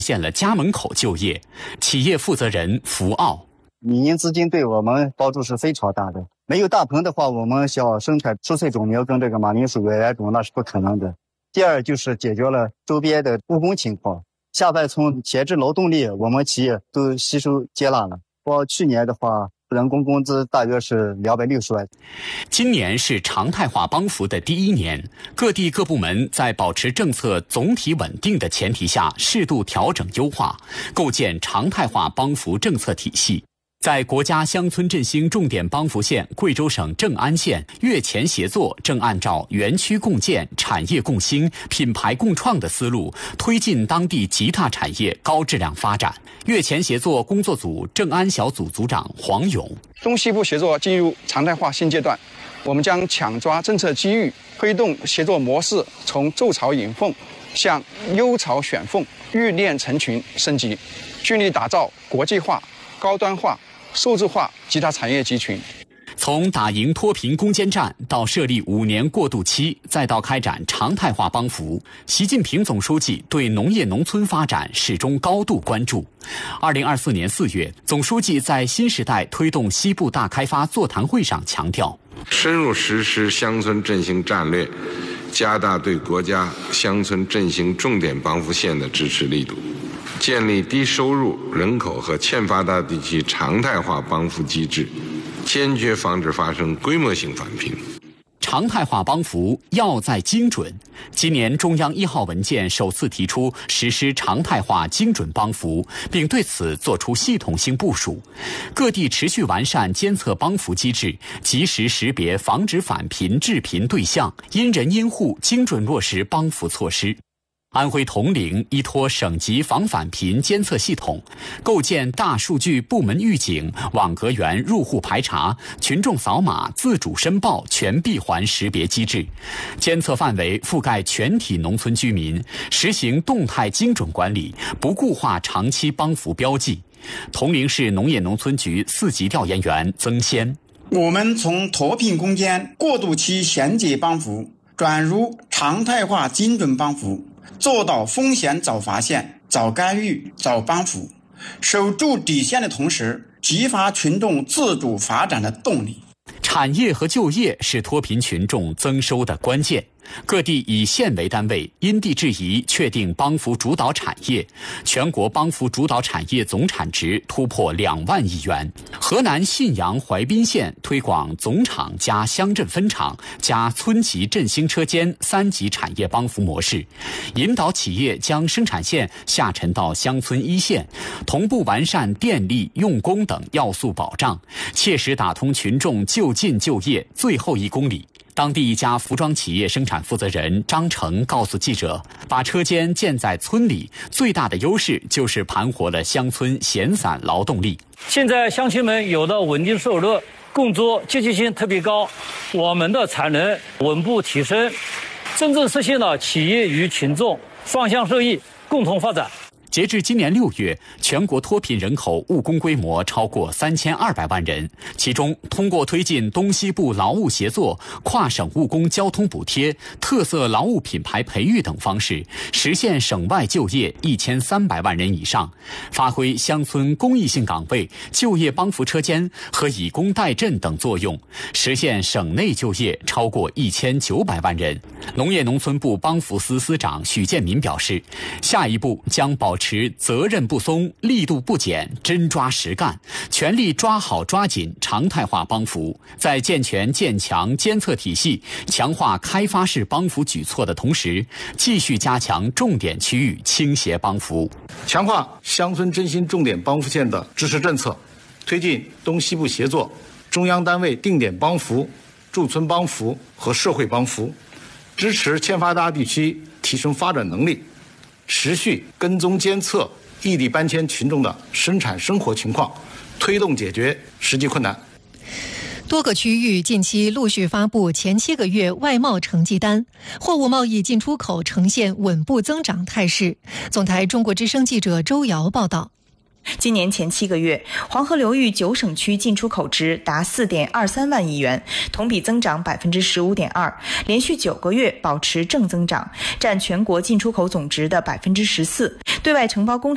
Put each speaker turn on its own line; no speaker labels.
现了家门口就业。企业负责人福奥：
民营资金对我们帮助是非常大的。没有大棚的话，我们想生产蔬菜种苗跟这个马铃薯、野种那是不可能的。第二就是解决了周边的务工情况，下半从闲置劳动力，我们企业都吸收接纳了。去年的话，人工工资大约是260万。
今年是常态化帮扶的第一年，各地各部门在保持政策总体稳定的前提下，适度调整优化，构建常态化帮扶政策体系。在国家乡村振兴重点帮扶县贵州省正安县，越前协作正按照园区共建、产业共兴、品牌共创的思路，推进当地吉他产业高质量发展。越前协作工作组正安小组组长黄勇：
东西部协作进入常态化新阶段，我们将抢抓政策机遇，推动协作模式从筑巢引凤向优巢选凤、育链成群升级，致力打造国际化、高端化、数字化吉他产业集群。
从打赢脱贫攻坚战到设立5年过渡期，再到开展常态化帮扶，习近平总书记对农业农村发展始终高度关注。2024年4月，总书记在新时代推动西部大开发座谈会上强调，
深入实施乡村振兴战略，加大对国家乡村振兴重点帮扶县的支持力度，建立低收入人口和欠发达地区常态化帮扶机制，坚决防止发生规模性返贫。
常态化帮扶要在精准。今年中央1号文件首次提出实施常态化精准帮扶，并对此作出系统性部署。各地持续完善监测帮扶机制，及时识别防止返贫致贫对象，因人因户精准落实帮扶措施。安徽铜陵依托省级防返贫监测系统，构建大数据部门预警、网格员入户排查、群众扫码自主申报全闭环识别机制，监测范围覆盖全体农村居民，实行动态精准管理，不固化长期帮扶标记。铜陵市农业农村局4级调研员曾先：
我们从脱贫攻坚过渡期衔接帮扶转入常态化精准帮扶，做到风险早发现、早干预、早帮扶，守住底线的同时，激发群众自主发展的动力。
产业和就业是脱贫群众增收的关键。各地以县为单位，因地制宜确定帮扶主导产业，全国帮扶主导产业总产值突破2万亿元。河南信阳淮滨县推广总厂加乡镇分厂加村级振兴车间3级产业帮扶模式，引导企业将生产线下沉到乡村一线，同步完善电力、用工等要素保障，切实打通群众就近就业最后1公里。当地一家服装企业生产负责人张成告诉记者，把车间建在村里，最大的优势就是盘活了乡村闲散劳动力。
现在乡亲们有了稳定收入，工作积极性特别高，我们的产能稳步提升，真正实现了企业与群众双向受益，共同发展。
截至今年6月，全国脱贫人口务工规模超过3200万人，其中通过推进东西部劳务协作、跨省务工交通补贴、特色劳务品牌培育等方式，实现省外就业1300万人以上，发挥乡村公益性岗位、就业帮扶车间和以工代赈等作用，实现省内就业超过1900万人。农业农村部帮扶司司长许建民表示，下一步将保持责任不松、力度不减、真抓实干，全力抓好抓紧常态化帮扶，在健全建强监测体系、强化开发式帮扶举措的同时，继续加强重点区域倾斜帮扶，
强化乡村振兴重点帮扶县的支持政策，推进东西部协作、中央单位定点帮扶、驻村帮扶和社会帮扶，支持欠发达地区提升发展能力，持续跟踪监测异地搬迁群众的生产生活情况，推动解决实际困难。
多个区域近期陆续发布前7个月外贸成绩单，货物贸易进出口呈现稳步增长态势。总台中国之声记者周瑶报道。
今年前7个月，黄河流域9省区进出口值达4.23万亿元，同比增长15.2%，连续9个月保持正增长，占全国进出口总值的14%。对外承包工